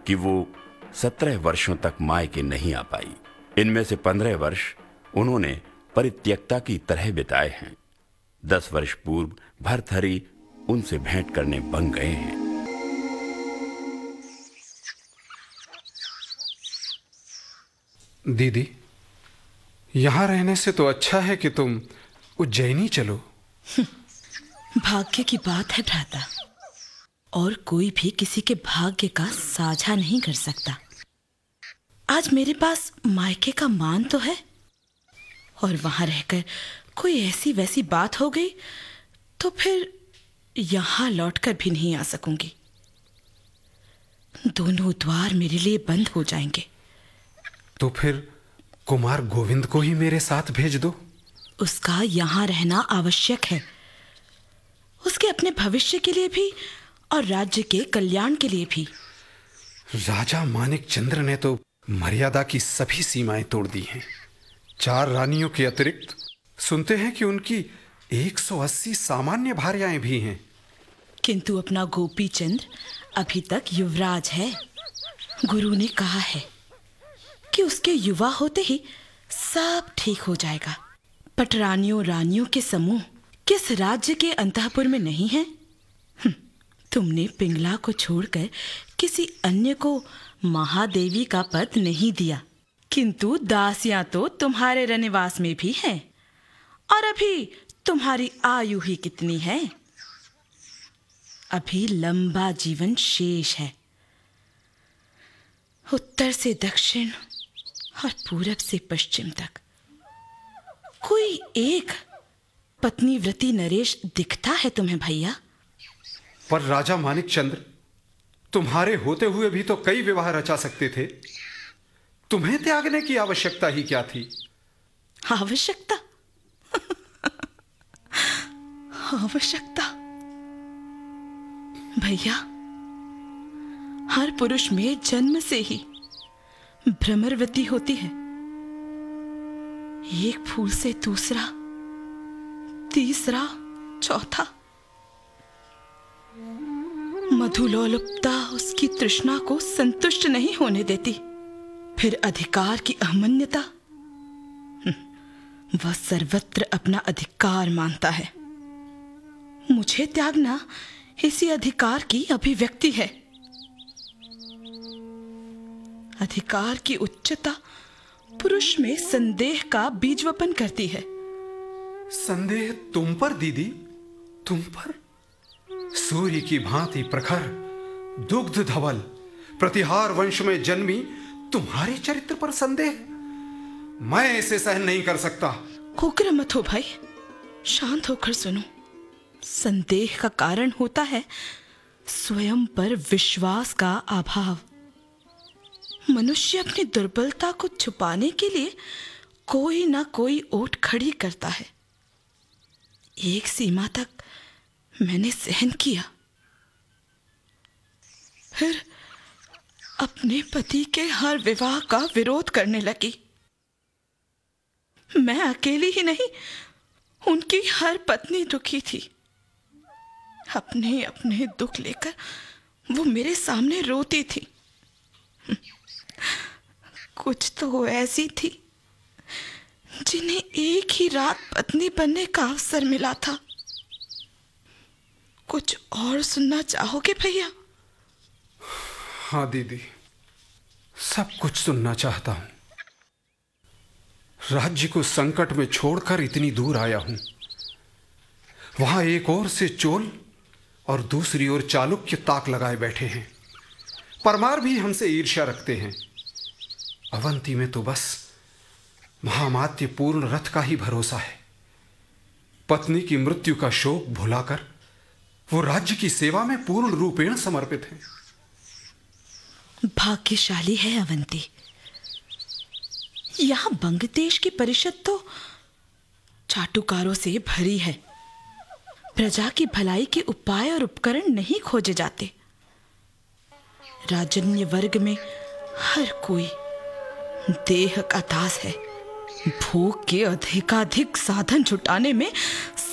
कि वो 17 वर्षों तक मायके नहीं आ पाई। इनमें से 15 वर्ष उन्होंने परित्यक्ता की तरह बिताए हैं। 10 वर्ष पूर्व भर्तहरि उनसे भेंट करने बन गए हैं। दीदी, यहां रहने से तो अच्छा है कि तुम उज्जैनी चलो। भाग्य की बात है भ्राता, और कोई भी किसी के भाग्य का साझा नहीं कर सकता। आज मेरे पास मायके का मान तो है, और वहां रहकर कोई ऐसी वैसी बात हो गई तो फिर यहां लौटकर भी नहीं आ सकूंगी। दोनों द्वार मेरे लिए बंद हो जाएंगे। तो फिर कुमार गोविंद को ही मेरे साथ भेज दो। उसका यहां रहना आवश्यक है, उसके अपने भविष्य के लिए भी और राज्य के कल्याण के लिए भी। राजा मानिक चंद्र ने तो मर्यादा की सभी सीमाएं तोड़ दी हैं। 4 रानियों के अतिरिक्त सुनते हैं कि उनकी 180 सामान्य भार्याएं भी हैं। किंतु अपना गोपी चंद्र अभी तक युवराज है। गुरु ने कहा है कि उसके युवा होते ही सब ठीक हो जाएगा। पटरानियों रानियों के समूह किस राज्य के अंतःपुर में नहीं है? तुमने पिंगला को छोड़कर किसी अन्य को महादेवी का पद नहीं दिया, किंतु दासियां तो तुम्हारे रनिवास में भी हैं। और अभी तुम्हारी आयु ही कितनी है? अभी लंबा जीवन शेष है। उत्तर से दक्षिण और पूरब से पश्चिम तक कोई एक पत्नीव्रती नरेश दिखता है तुम्हें भैया? पर राजा मानिक चंद्र तुम्हारे होते हुए भी तो कई विवाह रचा सकते थे। तुम्हें त्यागने की आवश्यकता ही क्या थी? आवश्यकता? आवश्यकता भैया, हर पुरुष में जन्म से ही भ्रमरवती होती है। एक फूल से दूसरा, तीसरा, चौथा। मधुलोलुपता उसकी तृष्णा को संतुष्ट नहीं होने देती। फिर अधिकार की अहमन्यता, वह सर्वत्र अपना अधिकार मानता है। मुझे त्यागना इसी अधिकार की अभिव्यक्ति है। अधिकार की उच्चता पुरुष में संदेह का बीजवपन करती है। संदेह तुम पर दीदी? तुम पर? सूर्य की भांति प्रखर, दुग्ध धवल, प्रतिहार वंश में जन्मी तुम्हारे चरित्र पर संदेह? मैं इसे सहन नहीं कर सकता। उग्र मत हो भाई, शांत होकर सुनो। संदेह का कारण होता है स्वयं पर विश्वास का अभाव। मनुष्य अपनी दुर्बलता को छुपाने के लिए कोई ना कोई ओट खड़ी करता है। एक सीमा तक मैंने सहन किया, फिर अपने पति के हर विवाह का विरोध करने लगी। मैं अकेली ही नहीं, उनकी हर पत्नी दुखी थी। अपने अपने दुख लेकर वो मेरे सामने रोती थी। कुछ तो ऐसी थी जिन्हें एक ही रात पत्नी बनने का अवसर मिला था। कुछ और सुनना चाहोगे भैया? हाँ दीदी, सब कुछ सुनना चाहता हूं। राज्य को संकट में छोड़कर इतनी दूर आया हूं। वहां एक ओर से चोल और दूसरी ओर चालुक्य ताक लगाए बैठे हैं। परमार भी हमसे ईर्ष्या रखते हैं। अवंती में तो बस महामात्य पूर्ण रथ का ही भरोसा है। पत्नी की मृत्यु का शोक भुलाकर वो राज्य की सेवा में पूर्ण रूपेण समर्पित है। भाग्यशाली है अवंती। यहां बंग देश की परिषद तो चाटुकारों से भरी है। प्रजा की भलाई के उपाय और उपकरण नहीं खोजे जाते। राजन्य वर्ग में हर कोई देह का दास है। भोग के अधिकाधिक साधन जुटाने में